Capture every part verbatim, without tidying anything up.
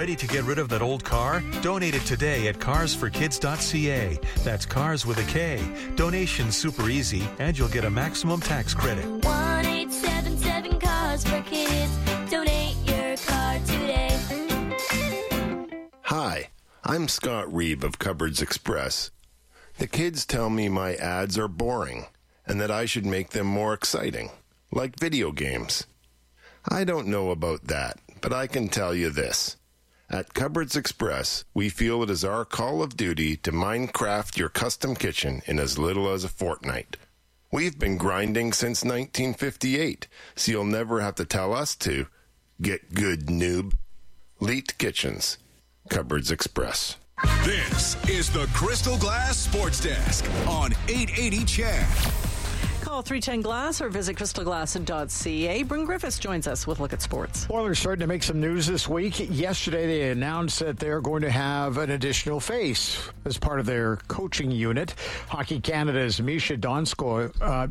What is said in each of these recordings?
Ready to get rid of that old car? Donate it today at cars for kids dot c a. That's cars with a K. Donation's super easy, and you'll get a maximum tax credit. one eight seven seven cars for kids. Donate your car today. Hi, I'm Scott Reeve of Cupboards Express. The kids tell me my ads are boring and that I should make them more exciting, like video games. I don't know about that, but I can tell you this. At Cupboards Express, we feel it is our call of duty to Minecraft your custom kitchen in as little as a fortnight. We've been grinding since nineteen fifty-eight, so you'll never have to tell us to. Get good, noob. Leet Kitchens. Cupboards Express. This is the Crystal Glass Sports Desk on eight eighty C H E D. Call three ten glass or visit crystal glass dot c a. Bryn Griffiths joins us with Look at Sports. Oilers starting to make some news this week. Yesterday, they announced that they're going to have an additional face as part of their coaching unit. Hockey Canada's Misha Donskov, uh,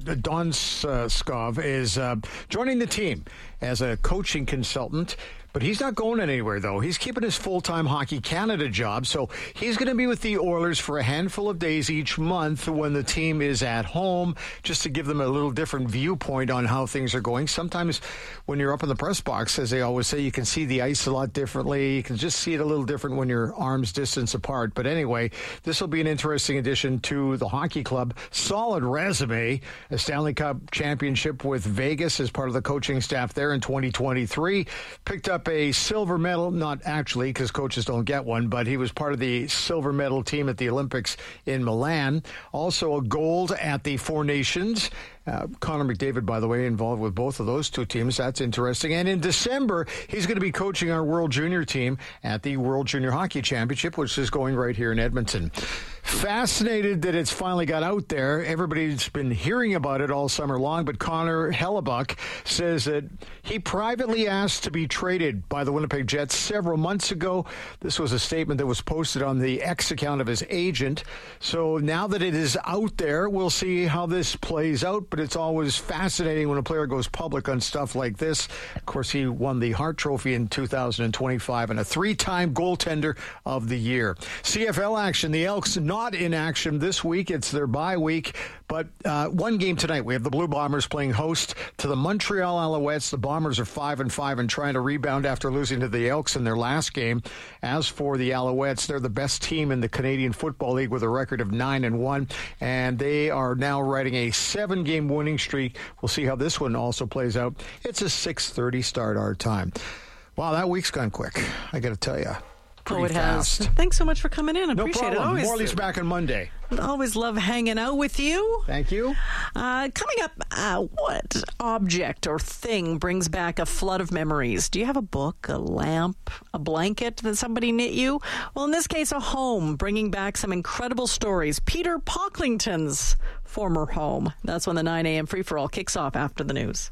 Donskov is uh, joining the team as a coaching consultant. But he's not going anywhere, though. He's keeping his full-time Hockey Canada job, so he's going to be with the Oilers for a handful of days each month when the team is at home, just to give them a little different viewpoint on how things are going. Sometimes when you're up in the press box, as they always say, you can see the ice a lot differently. You can just see it a little different when you're arm's distance apart. But anyway, this will be an interesting addition to the hockey club. Solid resume. A Stanley Cup championship with Vegas as part of the coaching staff there in twenty twenty-three. Picked up a silver medal, not actually because coaches don't get one, but he was part of the silver medal team at the Olympics in Milan. Also a gold at the Four Nations. Uh, Connor McDavid, by the way, involved with both of those two teams. That's interesting. And in December, he's going to be coaching our World Junior team at the World Junior Hockey Championship, which is going right here in Edmonton. Fascinated that it's finally got out there. Everybody's been hearing about it all summer long, but Connor Hellebuck says that he privately asked to be traded by the Winnipeg Jets several months ago. This was a statement that was posted on the X account of his agent. So now that it is out there, we'll see how this plays out. But it's always fascinating when a player goes public on stuff like this. Of course, he won the Hart Trophy in two thousand twenty-five and a three-time goaltender of the year. C F L action. The Elks not in action this week. It's their bye week. But uh, one game tonight. We have the Blue Bombers playing host to the Montreal Alouettes. The Bombers are five and five and trying to rebound after losing to the Elks in their last game. As for the Alouettes, they're the best team in the Canadian Football League with a record of nine and one, and they are now riding a seven-game winning streak. We'll see how this one also plays out. It's a six thirty start our time. Wow, that week's gone quick, I got to tell you. Pretty oh, it fast. has. Thanks so much for coming in. I no appreciate problem. it. Always, Morley's back on Monday. Always love hanging out with you. Thank you. Uh, coming up, uh, what object or thing brings back a flood of memories? Do you have a book, a lamp, a blanket that somebody knit you? Well, in this case, a home, bringing back some incredible stories. Peter Pocklington's former home. That's when the nine a.m. free-for-all kicks off after the news.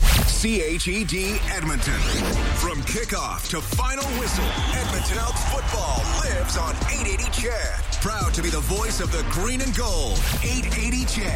C H E D Edmonton. From kickoff to final whistle, Edmonton Elks football lives on eight eighty C H E D. Proud to be the voice of the green and gold. eight eighty C H E D.